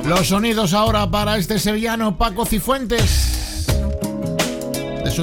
Los sonidos ahora para este sevillano Paco Cifuentes.